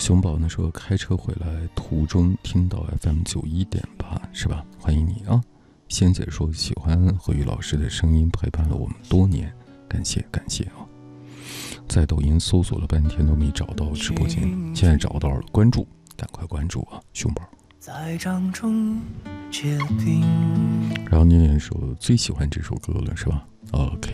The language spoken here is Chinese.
熊宝呢说开车回来途中听到 FM91.8是吧？欢迎你啊！仙姐说喜欢何宇老师的声音，陪伴了我们多年，感谢啊！在抖音搜索了半天都没找到直播间，现在找到了，关注，赶快关注啊，熊宝。 在掌中结冰。 然后念念说最喜欢这首歌了是吧？OK，